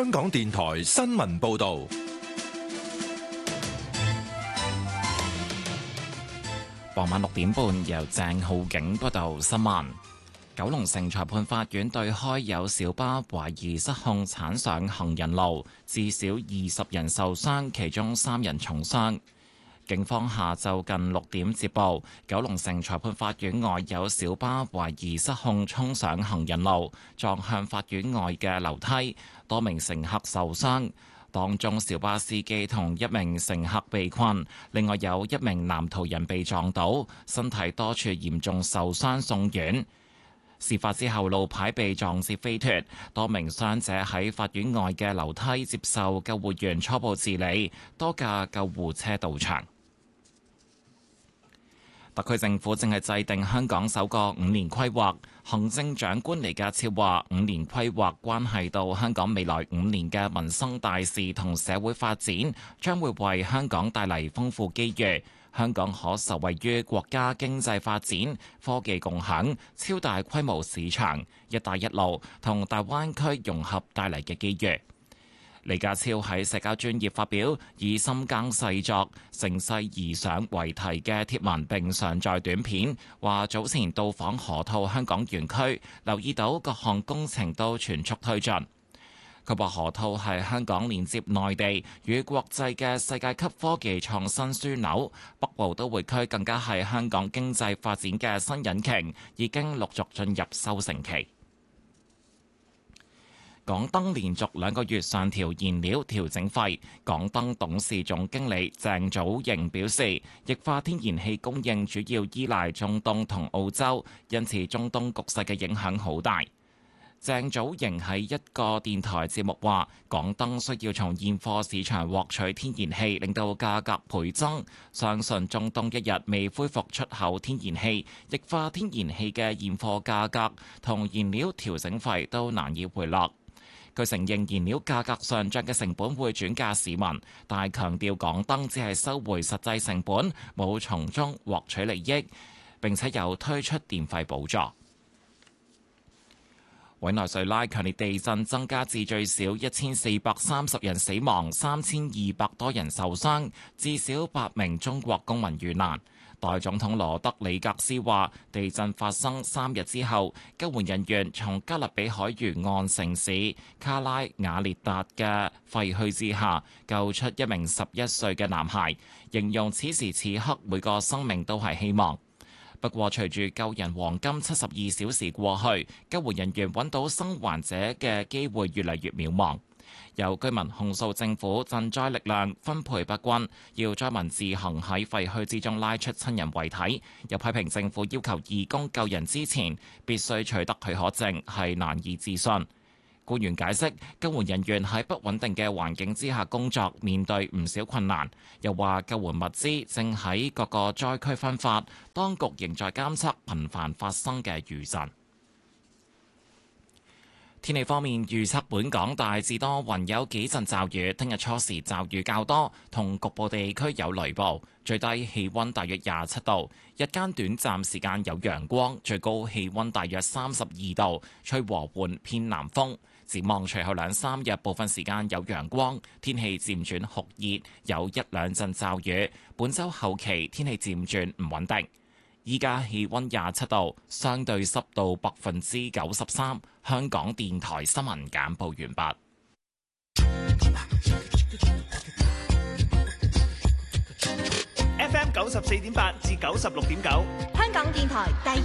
香港電台新聞報道。 傍晚6點半，由鄭浩景報道新聞。九龍城裁判法院對開有小巴懷疑失控鏟上行人路，至少20人受傷，其中3人重傷。警方下晝近6點接報，九龍城裁判法院外有小巴懷疑失控衝上行人路，撞向法院外嘅樓梯，多名乘客受傷。當中小巴司機同1名乘客被困，另外有1名男途人被撞倒，身體多處嚴重受傷送院。事發之後，路牌被撞至飛脫，多名傷者喺法院外嘅樓梯接受救護員初步治理，多架救護車到場。特區政府正係制定香港首個5年規劃。行政長官李家超話：5年規劃關係到香港未來5年嘅民生大事同社會發展，將會為香港帶嚟豐富機遇。香港可受惠於國家經濟發展、科技共享、超大規模市場、一帶一路同大灣區融合帶嚟嘅機遇。李家超喺社交專頁發表以深耕細作、乘勢而上為題嘅貼文，並上載短片，話早前到訪河套香港園區，留意到各項工程都全速推進。佢話河套係香港連接內地與國際嘅世界級科技創新樞紐，北部都會區更加係香港經濟發展嘅新引擎，已經陸續進入收成期。港燈連續2個月上調燃料調整費，港燈董事總經理鄭祖瑩表示，液化天然氣供應主要依賴中東同澳洲，因此中東局勢嘅影響好大。鄭祖瑩喺一個電台節目話，港燈需要從現貨市場獲取天然氣，令到價格倍增。相信中東一日未恢復出口天然氣，液化天然氣嘅現貨價格同燃料調整費都難以回落。佢承認燃料價格上漲嘅成本會轉嫁市民，但係強調港燈只係收回實際成本，冇從中獲取利益，並且有推出電費補助。委內瑞拉強烈地震增加至最少1430人死亡，3200多人受傷，至少8名中國公民遇難。代總統羅德里格斯話：地震發生3日之後，救援人員從加勒比海沿岸城市卡拉瓦列達嘅廢墟之下救出1名11歲嘅男孩，形容此時此刻每個生命都係希望。不過，隨住救人黃金72小時過去，救援人員揾到生還者嘅機會越嚟越渺茫。有居民控訴政府賑災力量分配不均，要災民自行喺廢墟之中拉出親人遺體。又批評政府要求義工救人之前必須取得許可證係難以置信。官員解釋，救援人員喺不穩定嘅環境之下工作，面對唔少困難。又話救援物資正喺各個災區分發，當局仍在監測頻繁發生嘅餘震。天氣方面，預測本港大致多雲，有幾陣驟雨。聽日初時驟雨較多，同局部地區有雷暴。最低氣溫大約27度，日間短暫時間有陽光，最高氣溫大約32度，吹和緩偏南風。展望隨後2-3日，部分時間有陽光，天氣漸轉酷熱，有1-2陣驟雨。本週後期天氣漸轉唔穩定。依家氣溫27度，相對濕度93%。香港電台新聞簡報完畢。 FM 94.8至96.9， 香港電台第